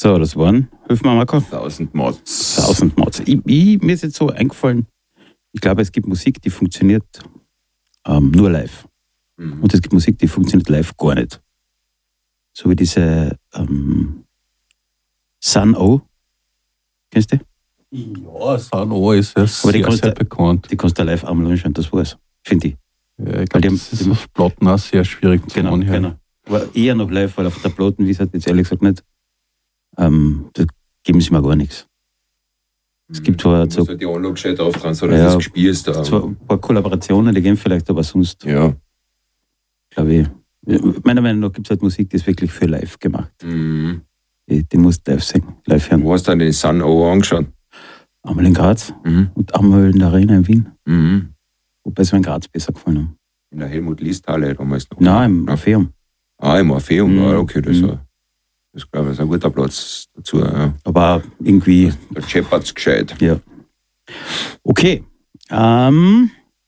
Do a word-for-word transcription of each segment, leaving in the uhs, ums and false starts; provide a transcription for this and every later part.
So, das waren, hilf mir Marco. Thousand Mods. Thousand Mods. Ich, ich, mir ist jetzt so eingefallen, ich glaube, es gibt Musik, die funktioniert ähm, nur live. Mhm. Und es gibt Musik, die funktioniert live gar nicht. So wie diese ähm, Sun O. Kennst du die? Ja, Sun O ist ja sehr, die sehr bekannt. Die kannst du live einmal anschauen, das war's, finde ich. Ja, ich glaube, das ist auf Platten auch sehr schwierig zu genau, anhören. Genau. Aber eher noch live, weil auf der Platten, wie gesagt, jetzt ehrlich gesagt nicht, ähm, da geben sie mir gar nichts. Es gibt zwar so, die Anlage drauf dran, so dass ja, das gespielst. Zwar ein paar Kollaborationen, die gehen vielleicht, aber sonst, ja. glaube ich, meiner Meinung nach gibt es halt Musik, die ist wirklich für live gemacht. Mhm. Die, die musst du live singen, live hören. Wo hast du dann den Sun O angeschaut? Einmal in Graz mhm. und einmal in der Arena in Wien. Mhm. Wobei es mir in Graz besser gefallen hat. In der Helmut-List-Halle damals noch? Nein, im Orpheum. Ah, im Orpheum, mhm. ah, okay, das, mhm. das glaube ich ist ein guter Platz dazu. Ja. Aber irgendwie... Der Shepard's gescheit. Ja. Okay. Ähm,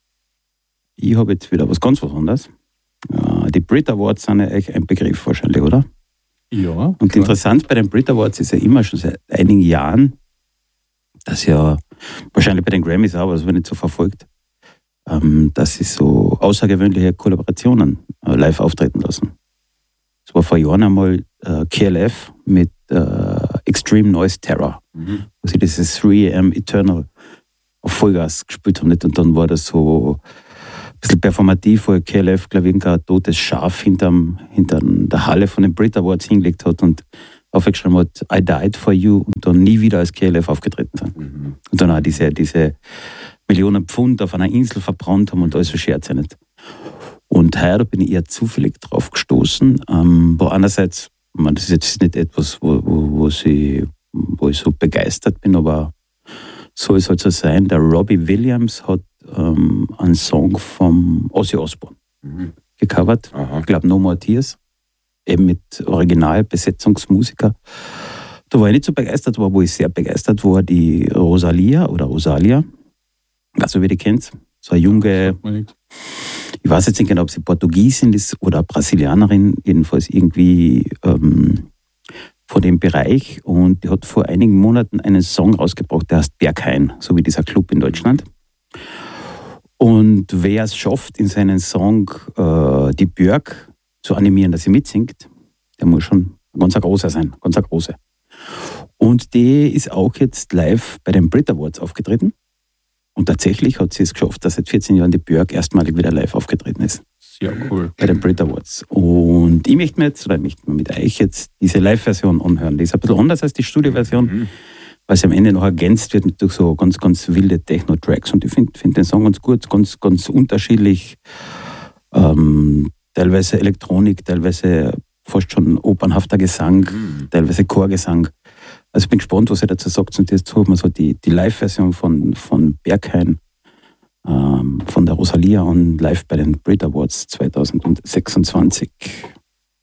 ich habe jetzt wieder was ganz was anderes. Äh, die Brit Awards sind ja euch ein Begriff wahrscheinlich, oder? Ja. Und klar. Interessant bei den Brit Awards ist ja immer schon seit einigen Jahren, dass ja wahrscheinlich bei den Grammys auch, aber das wird nicht so verfolgt, ähm, dass sie so außergewöhnliche Kollaborationen äh, live auftreten lassen. Es war vor Jahren einmal äh, K L F mit äh, Extreme Noise Terror, mhm. wo sie dieses three a m Eternal auf Vollgas gespielt haben. Nicht? Und dann war das so ein bisschen performativ, wo K L F, glaube ich, ein totes Schaf hinterm, hinter der Halle von den Brit Awards hingelegt hat und aufgeschrieben hat, I died for you, und dann nie wieder als K L F aufgetreten sind. Mhm. Und dann auch diese, diese Millionen Pfund auf einer Insel verbrannt haben und alles so Scherze nicht. Und heuer bin ich eher zufällig drauf gestoßen, ähm, wo einerseits, man, das ist jetzt nicht etwas, wo, wo, wo, sie, wo ich so begeistert bin, aber soll es halt so sein, der Robbie Williams hat ähm, einen Song vom Ozzy Osbourne mhm. gecovert, Aha. ich glaube No More Tears, eben mit Originalbesetzungsmusiker. Da war ich nicht so begeistert, aber wo ich sehr begeistert war, die Rosalia oder Rosalia, also wie die kennt, so eine junge, ich weiß jetzt nicht genau, ob sie Portugiesin ist oder Brasilianerin, jedenfalls irgendwie ähm, von dem Bereich, und die hat vor einigen Monaten einen Song rausgebracht, der heißt Berghain, so wie dieser Club in Deutschland. Und wer es schafft, in seinen Song äh, die Björk zu animieren, dass sie mitsingt, der muss schon ein ganz großer sein, ganz große. Und die ist auch jetzt live bei den Brit Awards aufgetreten. Und tatsächlich hat sie es geschafft, dass seit vierzehn Jahren die Björk erstmalig wieder live aufgetreten ist. Sehr cool. Bei den Brit Awards. Und ich möchte mir jetzt, oder ich möchte mir mit euch jetzt diese Live-Version anhören. Die ist ein bisschen anders als die Studioversion, mhm. weil sie am Ende noch ergänzt wird mit durch so ganz, ganz wilde Techno-Tracks. Und ich finde find den Song ganz gut, ganz, ganz unterschiedlich. Ähm, teilweise Elektronik, teilweise fast schon opernhafter Gesang, mhm. teilweise Chorgesang. Also ich bin gespannt, was ihr dazu sagt. Und jetzt haben wir so die, die Live-Version von, von Berghain, ähm, von der Rosalia, und live bei den Brit Awards zwanzig sechsundzwanzig.